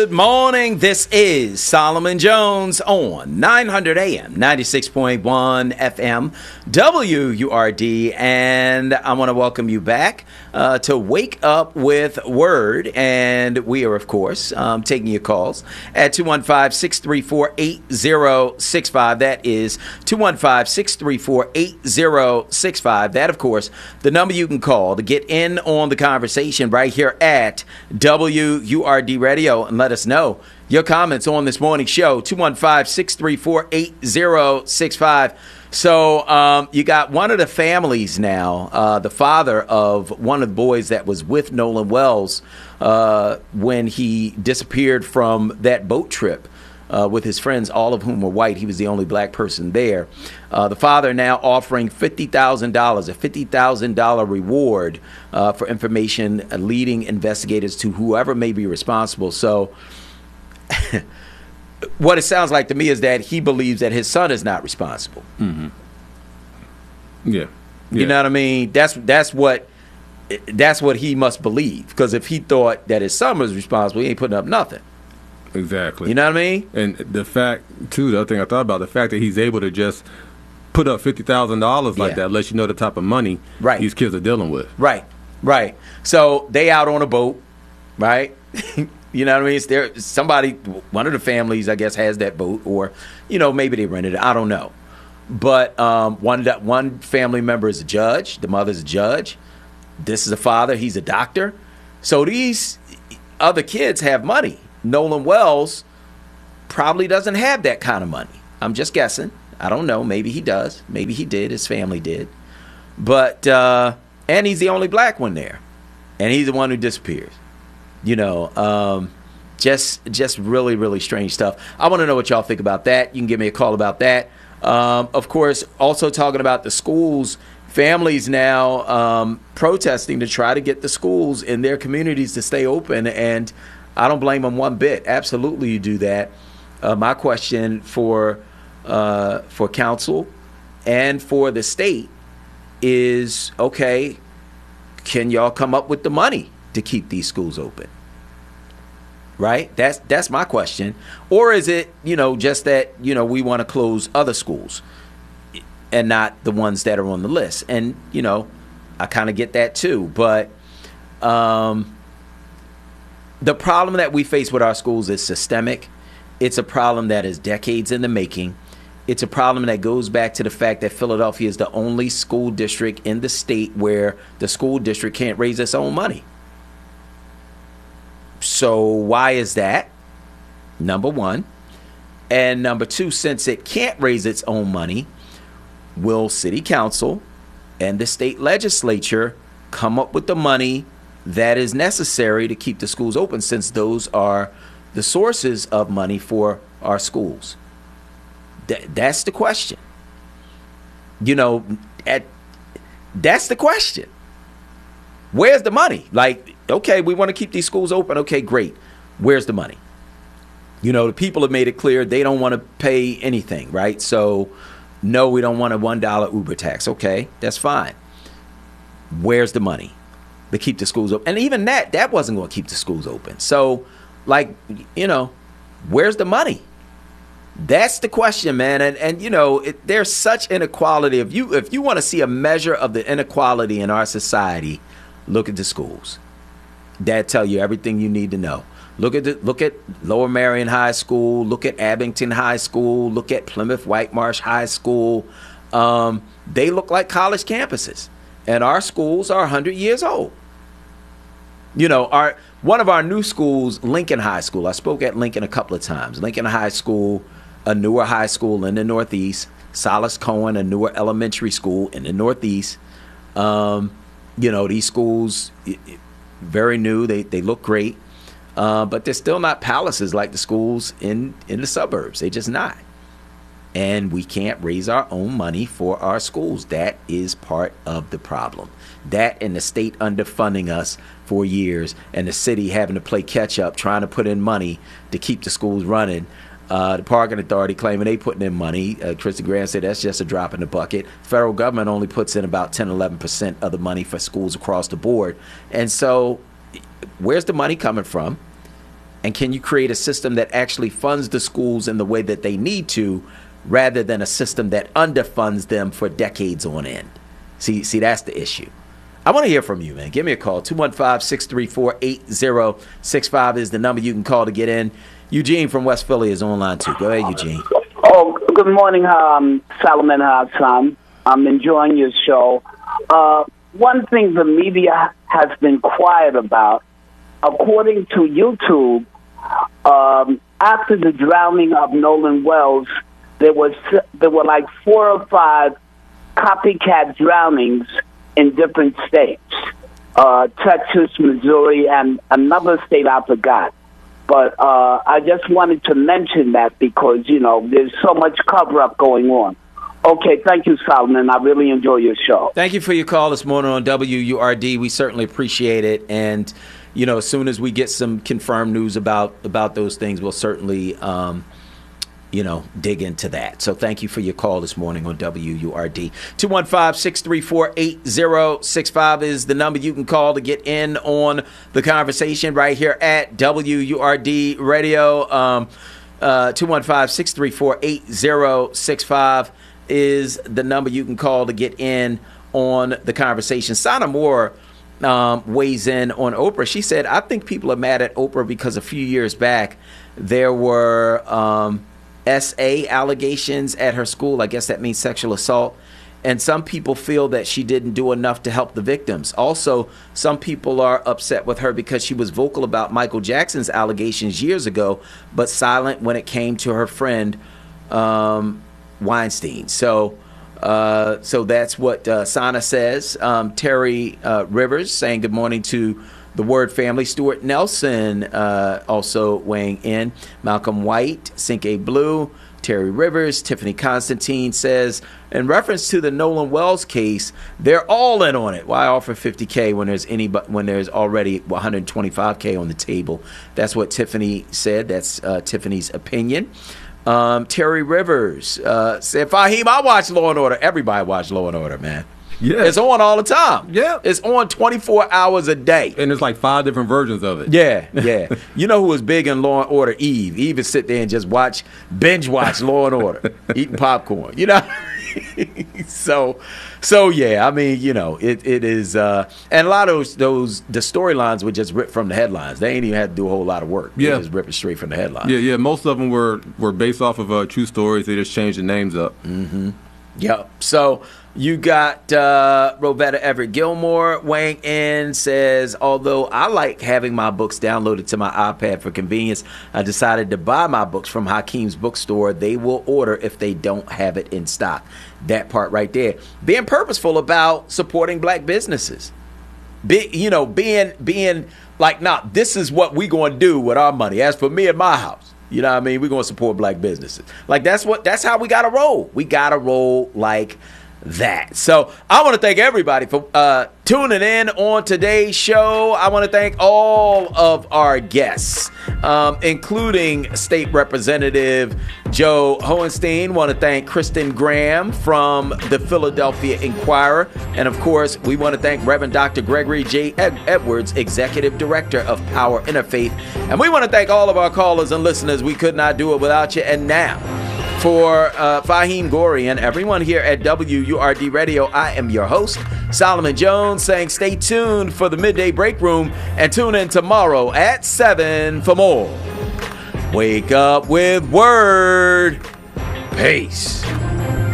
Good morning. This is Solomon Jones on 900 AM, 96.1 FM, WURD, and I want to welcome you back to Wake Up with Word, and we are, of course, taking your calls at 215-634-8065. That is 215-634-8065. That, of course, the number you can call to get in on the conversation right here at WURD Radio, and let us know your comments on this morning's show, 215-634-8065. So you got one of the families now, the father of one of the boys that was with Nolan Wells when he disappeared from that boat trip with his friends, all of whom were white. He was the only black person there. The father now offering $50,000, a $50,000 reward for information leading investigators to whoever may be responsible. So what it sounds like to me is that he believes that his son is not responsible. Mm-hmm. Yeah. You know what I mean? That's what he must believe. Because if he thought that his son was responsible, he ain't putting up nothing. Exactly. You know what I mean? And the fact, too, the other thing I thought about, the fact that he's able to just put up $50,000 like that lets you know the type of money these kids are dealing with. Right. So they out on a boat, right? You know what I mean? It's there. Somebody, one of the families, I guess, has that boat, or maybe they rented it. I don't know. But one family member is a judge. The mother's a judge. This is a father. He's a doctor. So these other kids have money. Nolan Wells probably doesn't have that kind of money. I'm just guessing. I don't know. Maybe he does. Maybe he did. His family did. But and he's the only black one there, and he's the one who disappears. Just really, really strange stuff. I want to know what y'all think about that. You can give me a call about that. Of course, also talking about the schools, families now protesting to try to get the schools in their communities to stay open, and I don't blame them one bit. Absolutely, you do that. My question for council and for the state is, okay, can y'all come up with the money to keep these schools open? Right? That's my question. Or is it, just that, we want to close other schools and not the ones that are on the list? And, I kind of get that too. But the problem that we face with our schools is systemic. It's a problem that is decades in the making. It's a problem that goes back to the fact that Philadelphia is the only school district in the state where the school district can't raise its own money. So why is that? Number one. And number two, since it can't raise its own money, will city council and the state legislature come up with the money that is necessary to keep the schools open, since those are the sources of money for our schools? That's the question. That's the question. Where's the money? Like, okay, we want to keep these schools open. Okay, great. Where's the money? The people have made it clear they don't want to pay anything, right? So, no, we don't want a $1 Uber tax. Okay, that's fine. Where's the money to keep the schools open? And even that wasn't going to keep the schools open. So, where's the money? That's the question, man. And there's such inequality. If you want to see a measure of the inequality in our society, look at the schools. That tell you everything you need to know. Look at Lower Marion High School. Look at Abington High School. Look at Plymouth White Marsh High School. They look like college campuses, and our schools are 100 years old. One of our new schools, Lincoln High School. I spoke at Lincoln a couple of times. Lincoln High School, a newer high school in the Northeast. Silas Cohen, a newer elementary school in the Northeast. These schools, very new. They look great. But they're still not palaces like the schools in the suburbs. They're just not. And we can't raise our own money for our schools. That is part of the problem. That and the state underfunding us for years, and the city having to play catch up, trying to put in money to keep the schools running. The parking authority claiming they putting in money. Christy Graham said that's just a drop in the bucket. Federal government only puts in about 10-11% of the money for schools across the board. And so where's the money coming from? And can you create a system that actually funds the schools in the way that they need to, rather than a system that underfunds them for decades on end? See, that's the issue. I want to hear from you, man. Give me a call. 215-634-8065 is the number you can call to get in. Eugene from West Philly is online, too. Go ahead, Eugene. Oh, good morning, Solomon Hassan. I'm enjoying your show. One thing the media has been quiet about, according to YouTube, after the drowning of Nolan Wells, there were like 4 or 5 copycat drownings in different states, Texas, Missouri, and another state I forgot. But I just wanted to mention that because, there's so much cover-up going on. Okay, thank you, Solomon. I really enjoy your show. Thank you for your call this morning on WURD. We certainly appreciate it. And, as soon as we get some confirmed news about those things, we'll certainly dig into that. So thank you for your call this morning on WURD. 215-634-8065 is the number you can call to get in on the conversation right here at WURD Radio. 215-634-8065 is the number you can call to get in on the conversation. Sana Moore weighs in on Oprah. She said, I think people are mad at Oprah because a few years back there were SA allegations at her school. I guess that means sexual assault. And some people feel that she didn't do enough to help the victims. Also, some people are upset with her because she was vocal about Michael Jackson's allegations years ago, but silent when it came to her friend Weinstein. So that's what Sana says. Terry Rivers saying good morning to the Word family. Stuart Nelson also weighing in. Malcolm White, Cinque Blue, Terry Rivers, Tiffany Constantine says, in reference to the Nolan Wells case, they're all in on it. Why offer $50K when there's already $125K on the table? That's what Tiffany said. That's Tiffany's opinion. Terry Rivers said, Fahim, I watch Law and Order. Everybody watch Law and Order, man. Yeah, it's on all the time. Yeah, it's on 24 hours a day, and there's like 5 different versions of it. Yeah. You know who was big in Law and Order? Eve. Eve would sit there and just binge watch Law and Order, eating popcorn. So yeah. I mean, it is, and a lot of the storylines were just ripped from the headlines. They ain't even had to do a whole lot of work. They just ripped it straight from the headlines. Yeah. Most of them were based off of true stories. They just changed the names up. Mm-hmm. Yep. So. You got Rovetta Everett Gilmore weighing in, says, although I like having my books downloaded to my iPad for convenience, I decided to buy my books from Hakeem's Bookstore. They will order if they don't have it in stock. That part right there. Being purposeful about supporting black businesses. Being like, this is what we going to do with our money. As for me and my house, you know what I mean? We're going to support black businesses. Like, that's how we got to roll. We got to roll like that. So I want to thank everybody for tuning in on today's show. I want to thank all of our guests, including State Representative Joe Hohenstein. Want to thank Kristen Graham from the Philadelphia Inquirer. And of course, we want to thank Reverend Dr. Gregory J. Edwards, Executive Director of Power Interfaith. And we want to thank all of our callers and listeners. We could not do it without you. And now, for Fahim Gori and everyone here at WURD Radio, I am your host, Solomon Jones, saying stay tuned for the Midday Break Room and tune in tomorrow at 7 for more. Wake up with Word. Peace.